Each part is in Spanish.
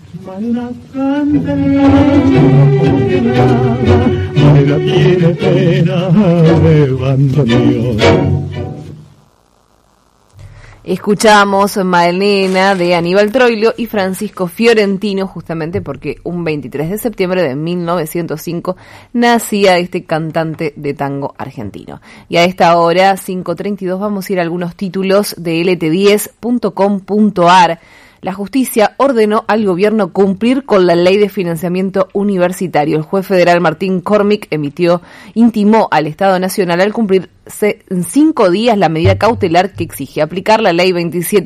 Una candela tiene pena de bandoneón. Escuchamos Malena de Aníbal Troilo y Francisco Fiorentino, justamente porque un 23 de septiembre de 1905 nacía este cantante de tango argentino. Y a esta hora, 5:32, vamos a ir a algunos títulos de lt10.com.ar. La justicia ordenó al gobierno cumplir con la ley de financiamiento universitario. El juez federal Martín Cormick intimó al Estado Nacional al cumplirse en 5 días la medida cautelar que exige aplicar la ley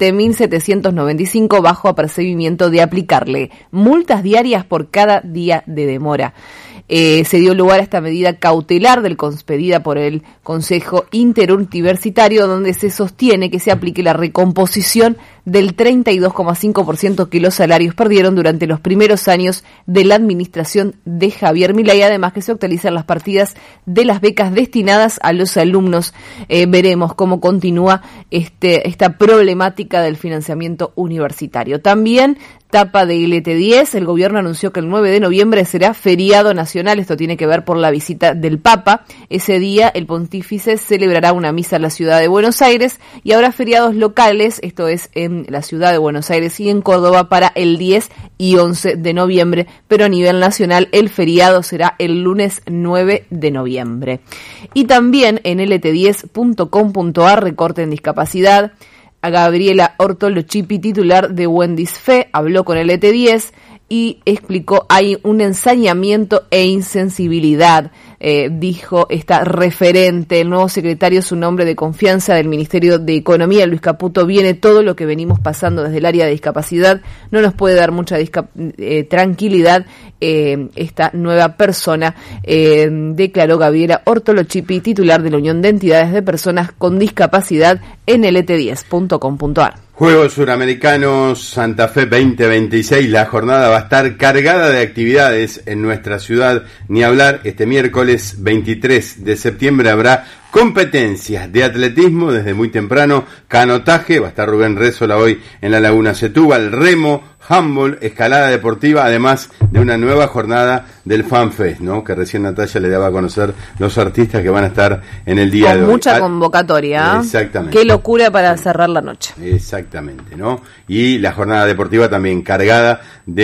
27.795 bajo apercibimiento de aplicarle multas diarias por cada día de demora. Se dio lugar a esta medida cautelar expedida por el Consejo Interuniversitario, donde se sostiene que se aplique la recomposición del 32,5% que los salarios perdieron durante los primeros años de la administración de Javier Milei, además que se actualizan las partidas de las becas destinadas a los alumnos. Veremos cómo continúa esta problemática del financiamiento universitario. También tapa de LT10, el gobierno anunció que el 9 de noviembre será feriado nacional. Esto tiene que ver por la visita del Papa. Ese día el pontífice celebrará una misa en la ciudad de Buenos Aires y habrá feriados locales, esto es en la ciudad de Buenos Aires y en Córdoba para el 10 y 11 de noviembre, pero a nivel nacional el feriado será el lunes 9 de noviembre. Y también en lt10.com.ar, recorte en discapacidad. A Gabriela Ortolo Chipi, titular de Wendy's Fe, habló con el ET10 y explicó hay un ensañamiento e insensibilidad, dijo esta referente. El nuevo secretario es un hombre de confianza del Ministerio de Economía, Luis Caputo. Viene todo lo que venimos pasando desde el área de discapacidad, no nos puede dar mucha tranquilidad esta nueva persona, declaró Gabriela Ortolo Chipi, titular de la Unión de Entidades de Personas con Discapacidad en lt10.com.ar. Juegos Suramericanos Santa Fe 2026, la jornada va a estar cargada de actividades en nuestra ciudad, ni hablar. Este miércoles 23 de septiembre habrá competencias de atletismo desde muy temprano, canotaje, va a estar Rubén Rézola hoy en la Laguna Setúbal, remo, handball, escalada deportiva, además de una nueva jornada del FanFest, ¿no? Que recién Natalia le daba a conocer los artistas que van a estar en el día de hoy. Con mucha convocatoria. Exactamente. Qué locura para cerrar la noche. Exactamente, ¿no? Y la jornada deportiva también cargada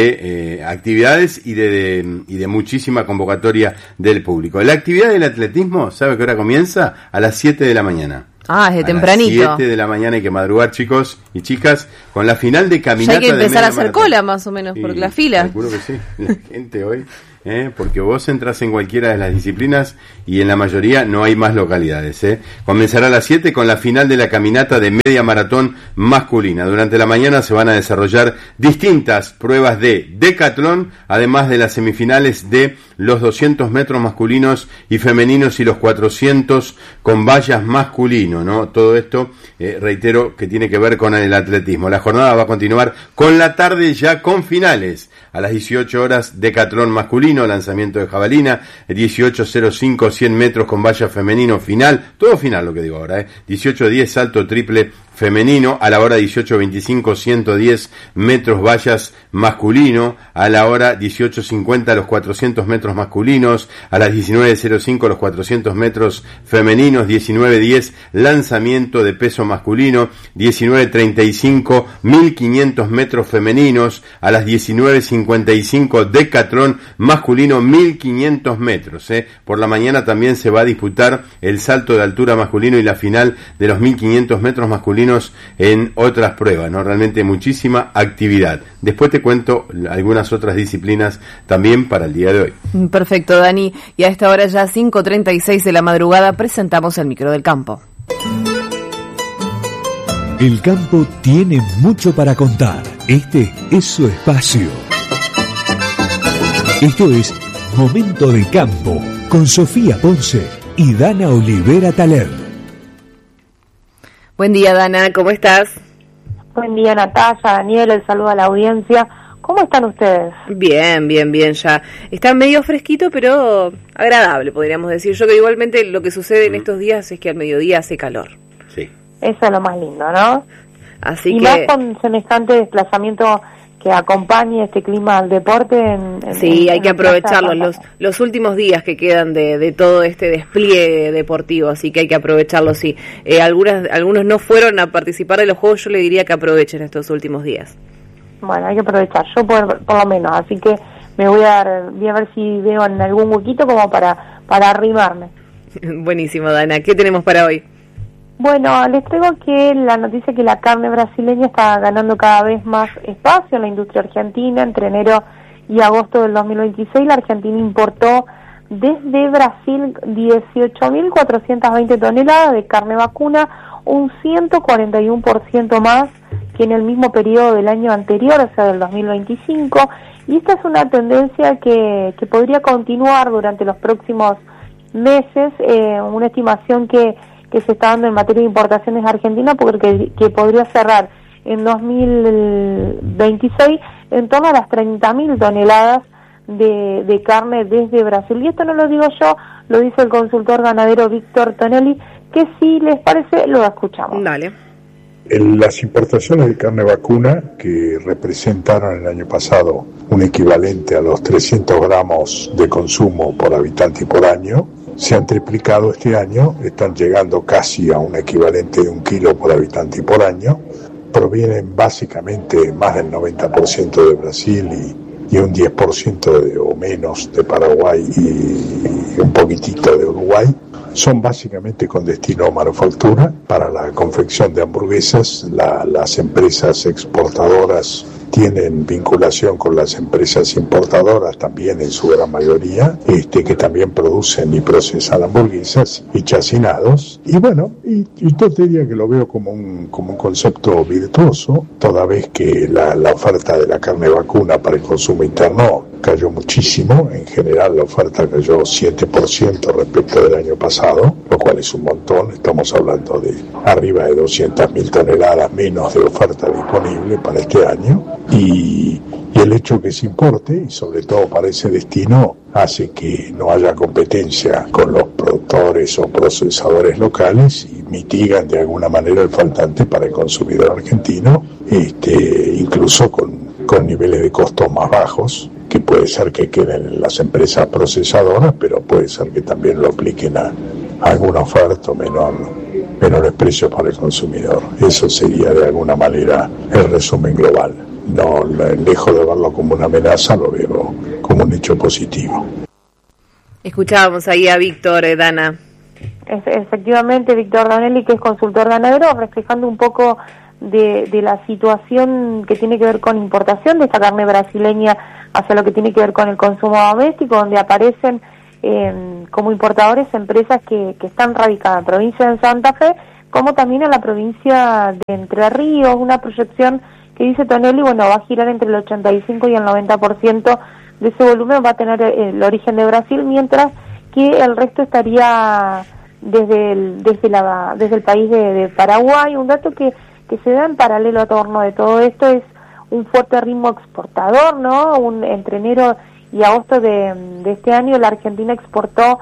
de actividades y de muchísima convocatoria del público. La actividad del atletismo, ¿sabe qué hora comienza? A las 7 de la mañana. Ah, desde tempranito. A las 7 de la mañana hay que madrugar, chicos y chicas, con la final de caminata. Ya hay que empezar a hacer maratón. Cola, más o menos, Sí, por la fila. Seguro que sí, la gente hoy, porque vos entras en cualquiera de las disciplinas y en la mayoría no hay más localidades. Comenzará a las 7 con la final de la caminata de media maratón masculina. Durante la mañana se van a desarrollar distintas pruebas de decatlón, además de las semifinales de los 200 metros masculinos y femeninos y los 400 con vallas masculino, ¿no? Todo esto, reitero, que tiene que ver con el atletismo. La jornada va a continuar con la tarde ya con finales. A las 18 horas, decatlón masculino, lanzamiento de jabalina, 18.05, 100 metros con valla femenino, final, todo final lo que digo ahora, 18.10, salto triple femenino, a la hora 18.25, 110 metros vallas masculino, a la hora 18.50 los 400 metros masculinos, a las 19.05 los 400 metros femeninos, 19.10 lanzamiento de peso masculino, 19.35 1.500 metros femeninos, a las 19.55 decatlón masculino 1.500 metros. Por la mañana también se va a disputar el salto de altura masculino y la final de los 1.500 metros masculinos en otras pruebas, ¿no? Realmente muchísima actividad. Después te cuento algunas otras disciplinas también para el día de hoy. Perfecto, Dani. Y a esta hora ya 5:36 de la madrugada presentamos el micro del campo. El campo tiene mucho para contar. Este es su espacio. Esto es Momento de Campo con Sofía Ponce y Dana Olivera Taler. Buen día, Dana, ¿cómo estás? Buen día, Natalia, Daniel, el saludo a la audiencia. ¿Cómo están ustedes? Bien, ya. Está medio fresquito, pero agradable, podríamos decir. Yo creo que igualmente lo que sucede en estos días es que al mediodía hace calor. Sí. Eso es lo más lindo, ¿no? Así y que... más con semejante desplazamiento acompañe este clima al deporte. Sí, hay que aprovecharlos, los últimos días que quedan de todo este despliegue deportivo, así que hay que aprovecharlos, sí. Algunos no fueron a participar de los juegos, yo le diría que aprovechen estos últimos días. Bueno, hay que aprovechar, yo por lo menos, así que voy a ver si veo en algún huequito como para arrimarme. Buenísimo, Dana. ¿Qué tenemos para hoy? Bueno, les traigo que la noticia que la carne brasileña está ganando cada vez más espacio en la industria argentina. Entre enero y agosto del 2026, la Argentina importó desde Brasil 18.420 toneladas de carne vacuna, un 141% más que en el mismo periodo del año anterior, o sea, del 2025. Y esta es una tendencia que podría continuar durante los próximos meses, una estimación que se está dando en materia de importaciones a Argentina, porque que podría cerrar en 2026 en torno a las 30.000 toneladas de carne desde Brasil. Y esto no lo digo yo, lo dice el consultor ganadero Víctor Tonelli, que si les parece lo escuchamos. Dale. Las importaciones de carne vacuna, que representaron el año pasado un equivalente a los 300 gramos de consumo por habitante y por año, se han triplicado este año, están llegando casi a un equivalente de 1 kilo por habitante y por año. Provienen básicamente más del 90% de Brasil y un 10% o menos de Paraguay y un poquitito de Uruguay. Son básicamente con destino a manufactura para la confección de hamburguesas. Las empresas exportadoras tienen vinculación con las empresas importadoras también en su gran mayoría, que también producen y procesan hamburguesas y chacinados. Y bueno, y yo te diría que lo veo como un concepto virtuoso, toda vez que la oferta de la carne vacuna para el consumo interno cayó muchísimo. En general la oferta cayó 7% respecto del año pasado, lo cual es un montón. Estamos hablando de arriba de 200.000 toneladas menos de oferta disponible para este año. Y el hecho que se importe, y sobre todo para ese destino, hace que no haya competencia con los productores o procesadores locales y mitigan de alguna manera el faltante para el consumidor argentino, incluso con niveles de costos más bajos, que puede ser que queden en las empresas procesadoras, pero puede ser que también lo apliquen a alguna oferta o menores precios para el consumidor. Eso sería de alguna manera el resumen global. No, lejos de verlo como una amenaza, lo veo como un hecho positivo. Escuchábamos ahí a Víctor, Dana. Efectivamente, Víctor Donelli, que es consultor ganadero, reflejando un poco de la situación que tiene que ver con importación de esta carne brasileña hacia lo que tiene que ver con el consumo doméstico, donde aparecen como importadores empresas que están radicadas en la provincia de Santa Fe, como también en la provincia de Entre Ríos. Una proyección que dice Tonelli, bueno, va a girar entre el 85 y el 90% de ese volumen va a tener el origen de Brasil, mientras que el resto estaría desde el país de Paraguay. Un dato que se da en paralelo a torno de todo esto es un fuerte ritmo exportador, ¿no? Entre enero y agosto de este año la Argentina exportó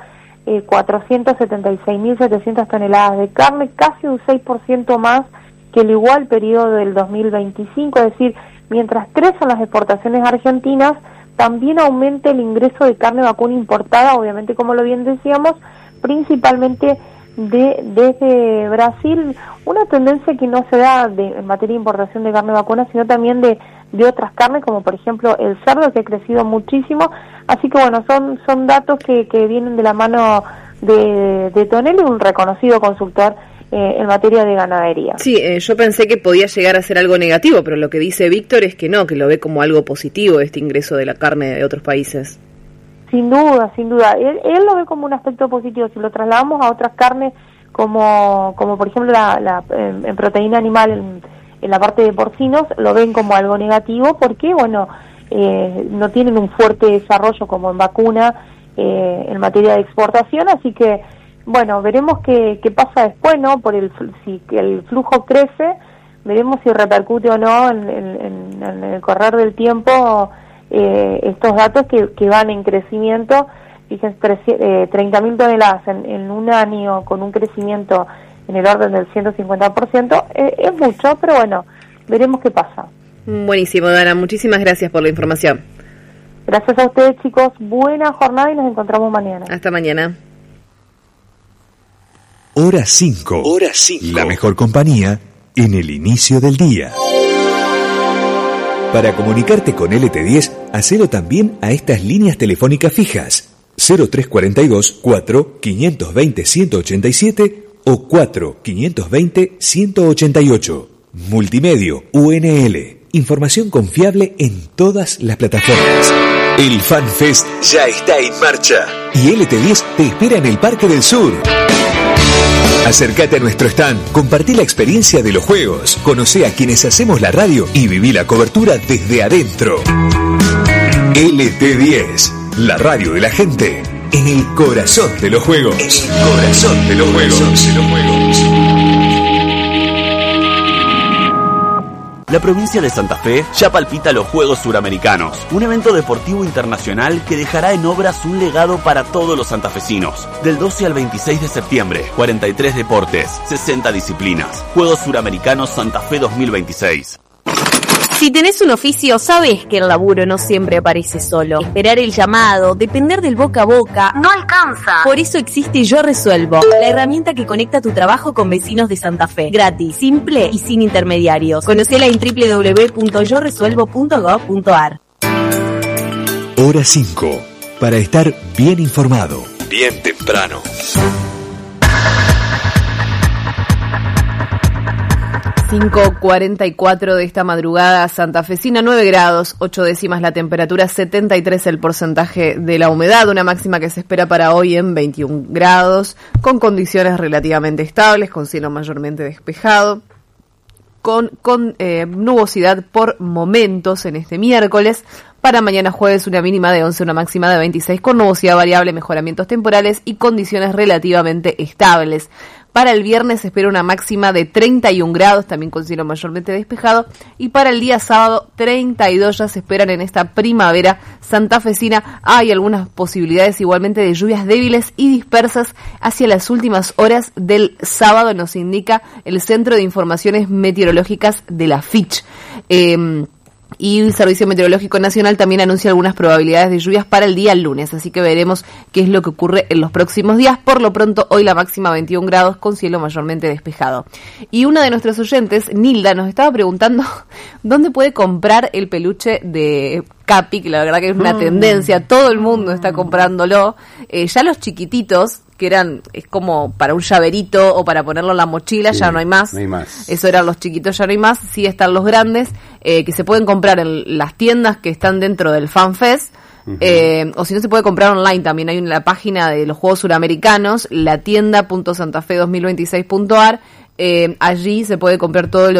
476.700 toneladas de carne, casi un 6% más que el igual periodo del 2025, es decir, mientras crecen las exportaciones argentinas, también aumenta el ingreso de carne vacuna importada, obviamente, como lo bien decíamos, principalmente desde Brasil, una tendencia que no se da en materia de importación de carne vacuna, sino también de otras carnes, como por ejemplo el cerdo, que ha crecido muchísimo. Así que bueno, son datos que vienen de la mano de Tonelli, un reconocido consultor en materia de ganadería. Sí, yo pensé que podía llegar a ser algo negativo, pero lo que dice Víctor es que no, que lo ve como algo positivo este ingreso de la carne de otros países. Sin duda. Él lo ve como un aspecto positivo. Si lo trasladamos a otras carnes, como por ejemplo en proteína animal, en la parte de porcinos, lo ven como algo negativo, porque bueno, no tienen un fuerte desarrollo como en vacuna en materia de exportación. Así que bueno, veremos qué pasa después, ¿no? Si el flujo crece, veremos si repercute o no en el correr del tiempo estos datos que van en crecimiento. Fíjense, 30.000 toneladas en un año con un crecimiento en el orden del 150%, es mucho, pero bueno, veremos qué pasa. Buenísimo, Dana, muchísimas gracias por la información. Gracias a ustedes, chicos, buena jornada y nos encontramos mañana. Hasta mañana. Hora 5. Hora 5. La mejor compañía en el inicio del día. Para comunicarte con LT10, hacelo también a estas líneas telefónicas fijas. 0342 4 520 187 o 4 520 188. Multimedio UNL. Información confiable en todas las plataformas. El FanFest ya está en marcha y LT10 te espera en el Parque del Sur. Acércate a nuestro stand, compartí la experiencia de los juegos, conocé a quienes hacemos la radio y viví la cobertura desde adentro. LT10, la radio de la gente, en el corazón de los juegos. En el corazón de los juegos. La provincia de Santa Fe ya palpita los Juegos Suramericanos, un evento deportivo internacional que dejará en obras un legado para todos los santafesinos. Del 12 al 26 de septiembre, 43 deportes, 60 disciplinas. Juegos Suramericanos Santa Fe 2026. Si tenés un oficio, sabés que el laburo no siempre aparece solo. Esperar el llamado, depender del boca a boca, no alcanza. Por eso existe Yo Resuelvo, la herramienta que conecta tu trabajo con vecinos de Santa Fe. Gratis, simple y sin intermediarios. Conocela en www.yoresuelvo.gov.ar. Hora 5. Para estar bien informado. Bien temprano. 5:44 de esta madrugada santafesina, 9 grados, 8 décimas la temperatura, 73 el porcentaje de la humedad, una máxima que se espera para hoy en 21 grados, con condiciones relativamente estables, con cielo mayormente despejado, con nubosidad por momentos en este miércoles. Para mañana jueves una mínima de 11, una máxima de 26, con nubosidad variable, mejoramientos temporales y condiciones relativamente estables. Para el viernes se espera una máxima de 31 grados, también con cielo mayormente despejado. Y para el día sábado, 32 ya se esperan en esta primavera santafesina. Hay algunas posibilidades igualmente de lluvias débiles y dispersas hacia las últimas horas del sábado, nos indica el Centro de Informaciones Meteorológicas de la Fitch. Y el Servicio Meteorológico Nacional también anuncia algunas probabilidades de lluvias para el día lunes, así que veremos qué es lo que ocurre en los próximos días. Por lo pronto, hoy la máxima 21 grados con cielo mayormente despejado. Y una de nuestros oyentes, Nilda, nos estaba preguntando dónde puede comprar el peluche de Capi, que la verdad que es una tendencia, todo el mundo está comprándolo. Ya los chiquititos, que es como para un llaverito o para ponerlo en la mochila, sí, ya no hay más. No hay más. Eso eran los chiquitos, ya no hay más. Sí están los grandes, que se pueden comprar en las tiendas que están dentro del FanFest. O si no, se puede comprar online también. Hay la página de los Juegos Suramericanos, la tienda.santafe2026.ar. Allí se puede comprar todo lo